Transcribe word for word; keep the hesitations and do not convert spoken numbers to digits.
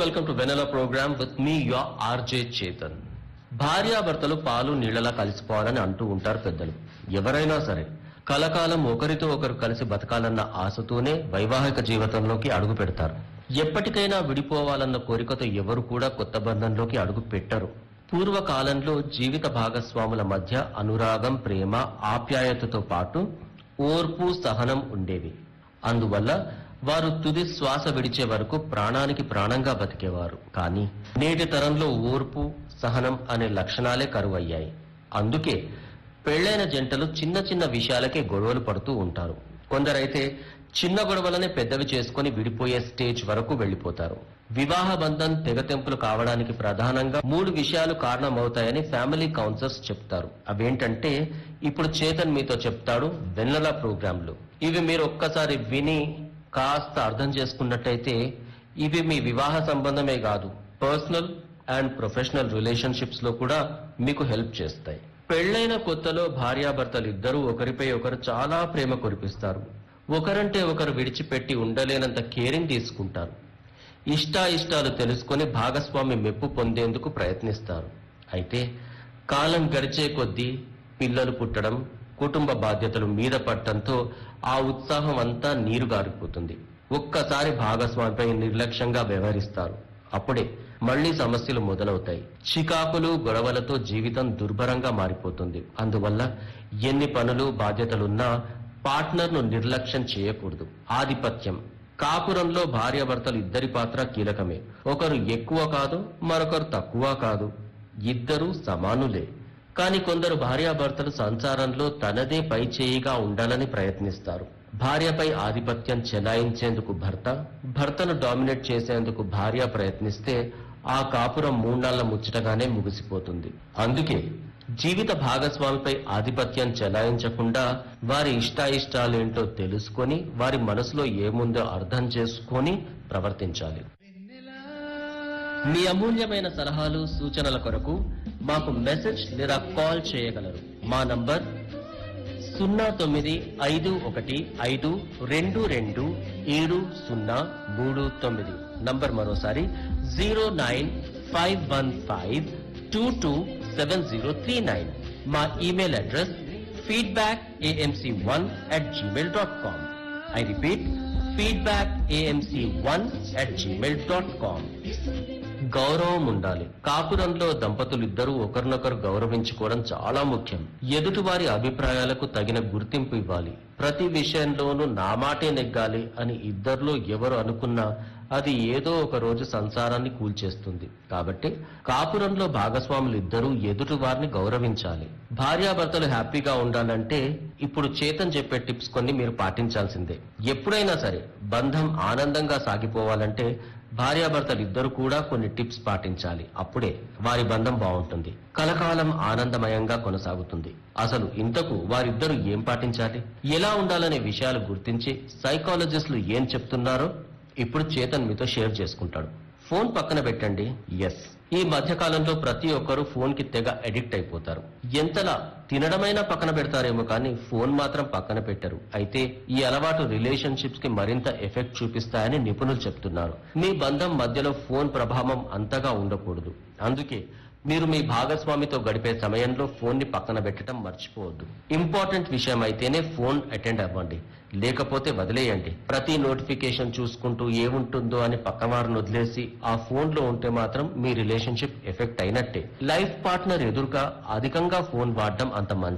welcome to Vanilla program with me, your R J Chetan. భార్యాభర్తలు పాలు నీళ్లలా కలిసిపోవాలని అంటూ ఉంటారు పెద్దలు. ఎవరైనా సరే కలకాలం ఒకరితో ఒకరు కలిసి బతకాలన్న ఆశతోనే వైవాహిక జీవితంలోకి అడుగు పెడతారు. ఎప్పటికైనా విడిపోవాలన్న కోరికతో ఎవరు కూడా కొత్త బంధంలోకి అడుగు పెట్టరు. పూర్వకాలంలో జీవిత భాగస్వాముల మధ్య అనురాగం, ప్రేమ, ఆప్యాయతతో పాటు ఓర్పు, సహనం ఉండేవి. అందువల్ల వారు తుది శ్వాస విడిచే వరకు ప్రాణానికి ప్రాణంగా బతికేవారు. కానీ నేటి తరంలో ఓర్పు, సహనం అనే లక్షణాలే కరువయ్యాయి. అందుకే పెళ్లైన జంటలు చిన్న చిన్న విషయాలకే గొడవలు పడుతూ ఉంటారు. కొందరైతే చిన్న గొడవలనే పెద్దవి చేసుకుని విడిపోయే స్టేజ్ వరకు వెళ్లిపోతారు. వివాహ బంధం తెగతెంపులు కావడానికి ప్రధానంగా మూడు విషయాలు కారణమవుతాయని ఫ్యామిలీ కౌన్సిలర్స్ చెప్తారు. అవేంటంటే ఇప్పుడు చేతన్ మీతో చెప్తాడు వెన్నెల ప్రోగ్రాంలు. ఇవి మీరు ఒక్కసారి విని కాస్త అర్థం చేసుకున్నట్టయితే ఇవి మీ వివాహ సంబంధమే కాదు, పర్సనల్ అండ్ ప్రొఫెషనల్ రిలేషన్షిప్స్ లో కూడా మీకు హెల్ప్ చేస్తాయి. పెళ్లైన కొత్తలో భార్యాభర్తలు ఇద్దరూ ఒకరిపై ఒకరు చాలా ప్రేమ కురిపిస్తారు. ఒకరంటే ఒకరు విడిచిపెట్టి ఉండలేనంత కేరింగ్ తీసుకుంటారు. ఇష్టాయిష్టాలు తెలుసుకొని భాగస్వామి మెప్పు పొందేందుకు ప్రయత్నిస్తారు. అయితే కాలం గడిచే కొద్దీ పిల్లలు పుట్టడం, కుటుంబ బాధ్యతలు మీద పడటంతో ఆ ఉత్సాహం అంతా నీరు గారిపోతుంది. ఒక్కసారి భాగస్వామిపై నిర్లక్ష్యంగా వ్యవహరిస్తారు. అప్పుడే మళ్లీ సమస్యలు మొదలవుతాయి. చికాకులు, గొడవలతో జీవితం దుర్భరంగా మారిపోతుంది. అందువల్ల ఎన్ని పనులు, బాధ్యతలున్నా పార్ట్నర్ ను నిర్లక్ష్యం చేయకూడదు. ఆధిపత్యం. కాపురంలో భార్యాభర్తలు ఇద్దరి పాత్ర కీలకమే. ఒకరు ఎక్కువ కాదు, మరొకరు తక్కువ కాదు, ఇద్దరు సమానులే. కానీ కొందరు భార్యాభర్తలు సంసారంలో తనదే పై చేయిగా ఉండాలని ప్రయత్నిస్తారు. భార్యపై ఆధిపత్యం చెలాయించేందుకు భర్త, భర్తను డామినేట్ చేసేందుకు భార్య ప్రయత్నిస్తే ఆ కాపురం మూడాళ్ల ముచ్చటగానే ముగిసిపోతుంది. అందుకే జీవిత భాగస్వామిపై ఆధిపత్యం చెలాయించకుండా వారి ఇష్టాయిష్టాలేంటో తెలుసుకొని వారి మనసులో ఏముందో అర్థం చేసుకొని ప్రవర్తించాలి. మీ అమూల్యమైన సలహాలు, సూచనల కొరకు మాకు మెసేజ్ లేదా కాల్ చేయగలరు. మా నంబర్ సున్నా తొమ్మిది ఐదు ఒకటి ఐదు రెండు రెండు ఏడు సున్నా మూడు తొమ్మిది. నంబర్ మరోసారి zero nine five one five two two seven zero three nine. మా email address feedback AMC one at Gmail dot com. I repeat, feedback AMC one at Gmail dot com. గౌరవం ఉండాలి. కాపురంలో దంపతులిద్దరూ ఒకరినొకరు గౌరవించుకోవడం చాలా ముఖ్యం. ఎదుటివారి అభిప్రాయాలకు తగిన గుర్తింపు ఇవ్వాలి. ప్రతి విషయంలోనూ నా మాటే నెగ్గాలి అని ఇద్దరిలో ఎవరు అనుకున్నా అది ఏదో ఒక రోజు సంసారాన్ని కూల్చేస్తుంది. కాబట్టి కాపురంలో భాగస్వాములు ఇద్దరూ ఎదుటి వారిని గౌరవించాలి. భార్యాభర్తలు హ్యాపీగా ఉండాలంటే ఇప్పుడు చేతన్ చెప్పే టిప్స్ కొన్ని మీరు పాటించాల్సిందే. ఎప్పుడైనా సరే బంధం ఆనందంగా సాగిపోవాలంటే భార్యాభర్తలు ఇద్దరు కూడా కొన్ని టిప్స్ పాటించాలి. అప్పుడే వారి బంధం బాగుంటుంది, కలకాలం ఆనందమయంగా కొనసాగుతుంది. అసలు ఇంతకు వారిద్దరూ ఏం పాటించాలి, ఎలా ఉండాలనే విషయాలు గుర్తించి సైకాలజిస్టులు ఏం చెప్తున్నారో ఇప్పుడు చేతన్ మీతో షేర్ చేసుకుంటాడు. ఫోన్ పక్కన పెట్టండి. ఎస్, ఈ మధ్య కాలంలో ప్రతి ఒక్కరూ ఫోన్ కి తెగ అడిక్ట్ అయిపోతారు. ఎంతలా తినడమైనా పక్కన పెడతారేమో కానీ ఫోన్ మాత్రం పక్కన పెట్టరు. అయితే ఈ అలవాటు రిలేషన్షిప్స్ కి మరింత ఎఫెక్ట్ చూపిస్తాయని నిపుణులు చెప్తున్నారు. మీ బంధం మధ్యలో ఫోన్ ప్రభావం అంతగా ఉండకూడదు. అందుకే మీరు మీ భాగస్వామితో గడిపే సమయంలో ఫోన్ ని పక్కన పెట్టడం మర్చిపోవద్దు. ఇంపార్టెంట్ విషయం అయితేనే ఫోన్ అటెండ్ అవ్వండి, లేకపోతే వదిలేయండి. ప్రతి నోటిఫికేషన్ చూసుకుంటూ ఏముంటుందో అని పక్కవారిని వదిలేసి ఆ ఫోన్ లో ఉంటే మాత్రం మీ రిలేషన్షిప్ ఎఫెక్ట్ అయినట్టే. లైఫ్ పార్ట్నర్ ఎదురుగా అధికంగా ఫోన్ వాడడం అంత మంచిది